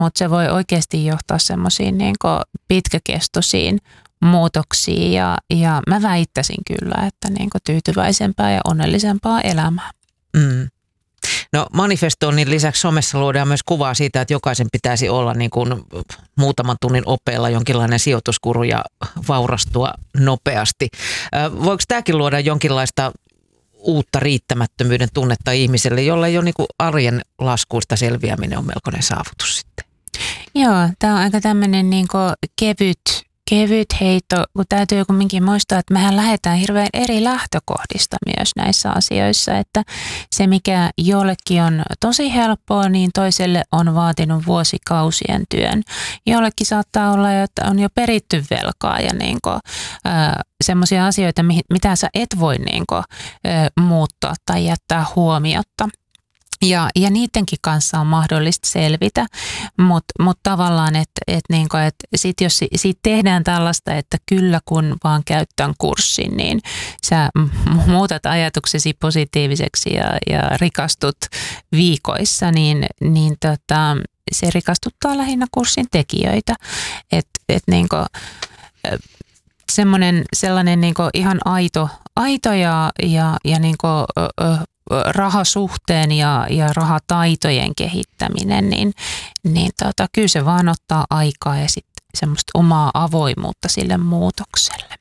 mutta se voi oikeasti johtaa semmoisiin niin kuin pitkäkestoisiin muutoksiin ja mä väittäisin kyllä, että niin kuin tyytyväisempää ja onnellisempaa elämää. Mm. No manifestoinnin lisäksi somessa luodaan myös kuvaa siitä, että jokaisen pitäisi olla niin kuin muutaman tunnin opeilla jonkinlainen sijoituskuru ja vaurastua nopeasti. Voiko tämäkin luoda jonkinlaista uutta riittämättömyyden tunnetta ihmiselle, jolla jo niin kuin arjen laskuista selviäminen on melkoinen saavutus sitten? Joo, tämä on aika tämmöinen niin kuin kevyt heitto, kun täytyy kumminkin muistaa, että mehän lähdetään hirveän eri lähtökohdista myös näissä asioissa, että se mikä jollekin on tosi helppoa, niin toiselle on vaatinut vuosikausien työn. Jollekin saattaa olla, että on jo peritty velkaa ja niin semmoisia asioita, mitä sä et voi niin kuin, muuttaa tai jättää huomiotta. Ja niidenkin kanssa on mahdollista selvitä, mutta tavallaan, että sit jos siitä tehdään tällaista, että kyllä kun vaan käyt tämän kurssin, niin sä muutat ajatuksesi positiiviseksi ja rikastut viikoissa, niin se rikastuttaa lähinnä kurssin tekijöitä. Sellainen niin kuin ihan aito ja niin kuin, rahasuhteen ja rahataitojen kehittäminen, niin kyllä se vaan ottaa aikaa ja sitten semmoista omaa avoimuutta sille muutokselle.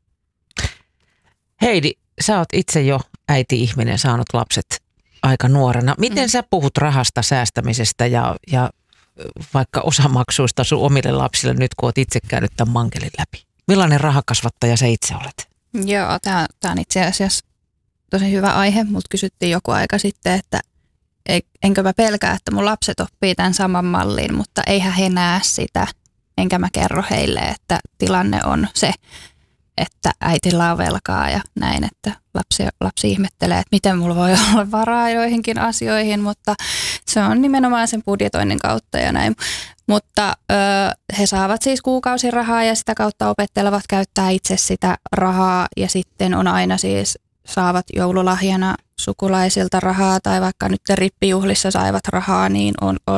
Heidi, sä oot itse jo äiti-ihminen, saanut lapset aika nuorena. Miten sä puhut rahasta, säästämisestä ja vaikka osamaksuista sun omille lapsille nyt, kun oot itse käynyt tämän mankelin läpi? Millainen rahakasvattaja sä itse olet? Joo, tämä on itse asiassa tosi hyvä aihe. Multa kysyttiin joku aika sitten, että enkö mä pelkää, että mun lapset oppii tämän saman mallin, mutta eihän he näe sitä. Enkä mä kerro heille, että tilanne on se, että äitillä on velkaa ja näin, että lapsi ihmettelee, että miten mulla voi olla varaa joihinkin asioihin, mutta se on nimenomaan sen budjetoinnin kautta ja näin. Mutta he saavat siis kuukausirahaa ja sitä kautta opettelevat käyttää itse sitä rahaa ja sitten on aina siis saavat joululahjana sukulaisilta rahaa tai vaikka nyt rippijuhlissa saivat rahaa, niin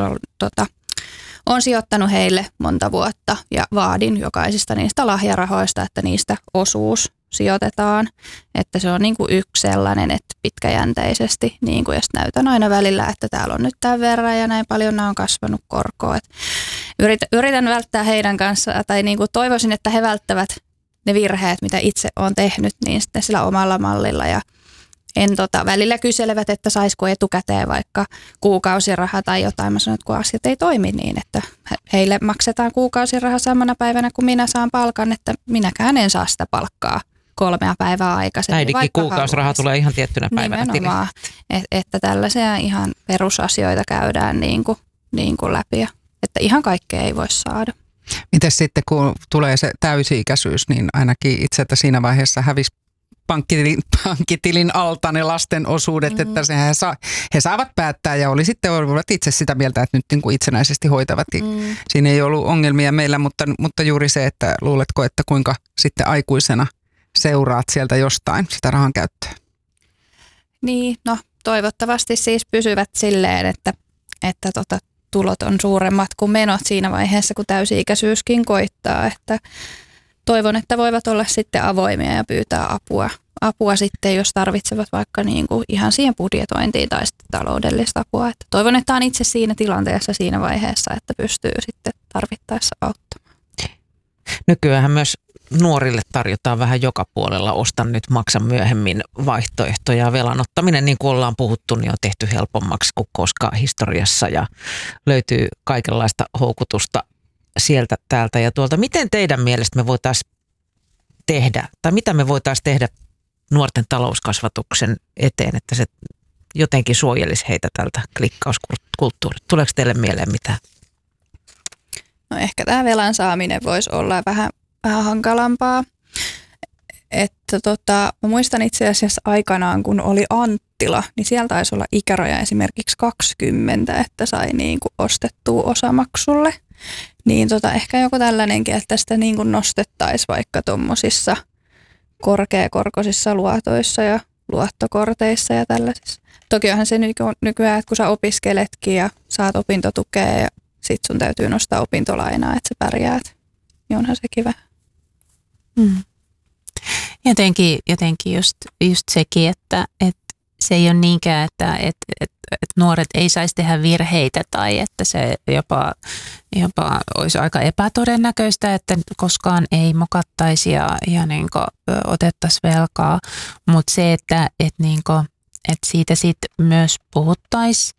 on sijoittanut heille monta vuotta ja vaadin jokaisesta niistä lahjarahoista, että niistä osuus sijoitetaan. Että se on niin kuin yksi sellainen, että pitkäjänteisesti, niin kuin, ja näytän aina välillä, että täällä on nyt tämän verran ja näin paljon nämä on kasvanut korkoa. Yritän välttää heidän kanssaan, tai niin kuin toivoisin, että he välttävät ne virheet, mitä itse olen tehnyt, niin sitten sillä omalla mallilla. Ja välillä kyselevät, että saisiko etukäteen vaikka kuukausiraha tai jotain. Mä sanon, että kun asiat ei toimi niin, että heille maksetaan kuukausiraha samana päivänä, kun minä saan palkan, että minäkään en saa sitä palkkaa 3 päivää aikaisemmin. Äidinkin kuukausiraha tulee ihan tiettynä päivänä nimenomaan, että tällaisia ihan perusasioita käydään niin kuin läpi, että ihan kaikkea ei voi saada. Miten sitten, kun tulee se täysi-ikäisyys, niin ainakin itse, että siinä vaiheessa hävisi pankkitilin alta ne lasten osuudet, että he saavat päättää ja olivat itse sitä mieltä, että nyt niin kuin itsenäisesti hoitavat. Siinä ei ollut ongelmia meillä, mutta juuri se, että luuletko, että kuinka sitten aikuisena seuraat sieltä jostain sitä rahan käyttöä? Niin, no toivottavasti siis pysyvät silleen, että tulot on suuremmat kuin menot siinä vaiheessa, kun täysi-ikäisyyskin koittaa, että toivon, että voivat olla sitten avoimia ja pyytää apua sitten, jos tarvitsevat vaikka niin kuin ihan siihen budjetointiin tai sitten taloudellista apua. Että toivon, että on itse siinä tilanteessa siinä vaiheessa, että pystyy sitten tarvittaessa auttamaan. Nykyään myös nuorille tarjotaan vähän joka puolella ostan nyt, maksa myöhemmin vaihtoehtoja. Velan ottaminen, niin kuin ollaan puhuttu, niin on tehty helpommaksi kuin koskaan historiassa ja löytyy kaikenlaista houkutusta sieltä, täältä ja tuolta. Miten teidän mielestä me voitaisiin tehdä, tai mitä me voitaisiin tehdä nuorten talouskasvatuksen eteen, että se jotenkin suojelisi heitä tältä klikkauskulttuurilta? Tuleeko teille mieleen mitään? No ehkä tämä velan saaminen voisi olla vähän hankalampaa. Että mä muistan itse asiassa aikanaan, kun oli Anttila, niin siellä taisi olla ikäraja esimerkiksi 20, että sai niin kuin ostettua osamaksulle. Niin ehkä joku tällainenkin, että sitä niin kuin nostettaisiin vaikka tuommoisissa korkeakorkoisissa luotoissa ja luottokorteissa ja tällaisissa. Toki onhan se nykyään, että kun sä opiskeletkin ja saat opintotukea ja sit sun täytyy nostaa opintolainaa, että sä pärjäät. Niin onhan sekin vähän. Jotenkin just sekin, että se ei ole niinkään, että nuoret ei saisi tehdä virheitä tai että se jopa olisi aika epätodennäköistä, että koskaan ei mokattaisi ja niin kuin otettaisi velkaa. Mutta se, että siitä sitten myös puhuttaisiin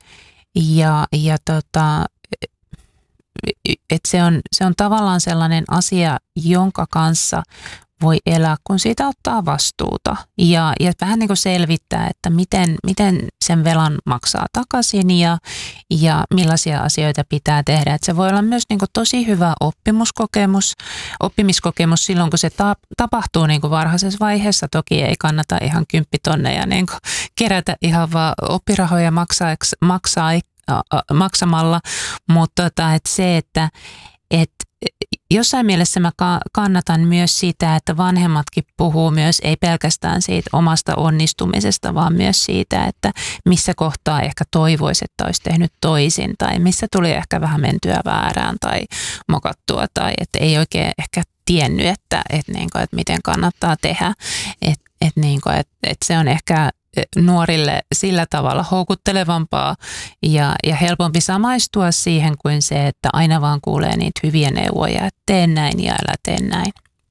että se on tavallaan sellainen asia, jonka kanssa voi elää, kun siitä ottaa vastuuta ja vähän niin kuin selvittää, että miten sen velan maksaa takaisin ja millaisia asioita pitää tehdä. Että se voi olla myös niin kuin tosi hyvä oppimiskokemus silloin, kun se tapahtuu niin kuin varhaisessa vaiheessa. Toki ei kannata ihan 10 tonneja niin kuin kerätä ihan vaan oppirahoja maksamalla, mutta että se, että jossain mielessä mä kannatan myös sitä, että vanhemmatkin puhuu myös ei pelkästään siitä omasta onnistumisesta, vaan myös siitä, että missä kohtaa ehkä toivoisi, että olisi tehnyt toisin tai missä tuli ehkä vähän mentyä väärään tai mokattua tai että ei oikein ehkä tiennyt, että miten kannattaa tehdä. Että se on ehkä nuorille sillä tavalla houkuttelevampaa ja helpompi samaistua siihen kuin se, että aina vaan kuulee niitä hyviä neuvoja, että tee näin ja älä tee näin.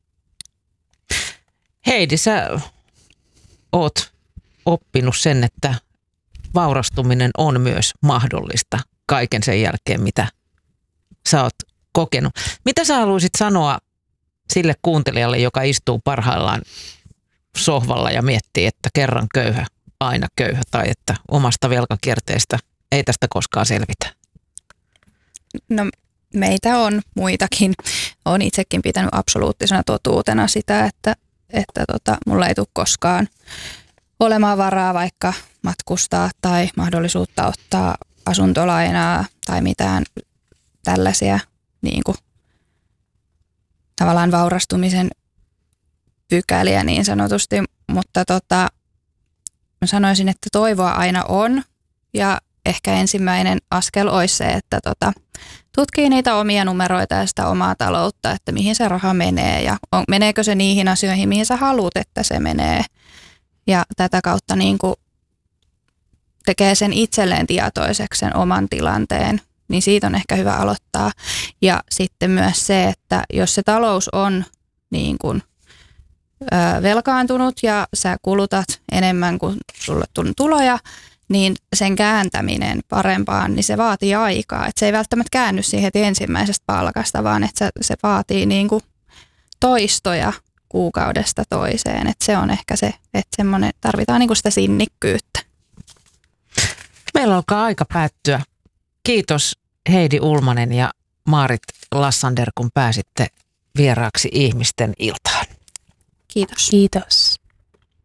Heidi, sä oot oppinut sen, että vaurastuminen on myös mahdollista kaiken sen jälkeen, mitä sä oot kokenut. Mitä sä haluaisit sanoa sille kuuntelijalle, joka istuu parhaillaan sohvalla ja miettii, että kerran köyhä, aina köyhä, tai että omasta velkakierteestä ei tästä koskaan selvitä? No meitä on muitakin. Olen itsekin pitänyt absoluuttisena totuutena sitä, että mulla ei tule koskaan olemaan varaa vaikka matkustaa tai mahdollisuutta ottaa asuntolainaa tai mitään tällaisia niin kuin, tavallaan vaurastumisen pykäliä niin sanotusti, mutta mä sanoisin, että toivoa aina on ja ehkä ensimmäinen askel olisi se, että tutkii niitä omia numeroita ja sitä omaa taloutta, että mihin se raha menee ja meneekö se niihin asioihin, mihin sä haluat, että se menee ja tätä kautta niin kuin tekee sen itselleen tietoiseksi sen oman tilanteen, niin siitä on ehkä hyvä aloittaa ja sitten myös se, että jos se talous on niin kuin velkaantunut ja sä kulutat enemmän kuin sulle on tuloja, niin sen kääntäminen parempaan, niin se vaatii aikaa. Et se ei välttämättä käänny siihen heti ensimmäisestä palkasta, vaan että se vaatii niin kuin toistoja kuukaudesta toiseen. Et se on ehkä se, että tarvitaan niin kuin sitä sinnikkyyttä. Meillä alkaa aika päättyä. Kiitos Heidi Ullmanen ja Maarit Lassander, kun pääsitte vieraaksi Ihmisten iltaan. Kiitos. Kiitos.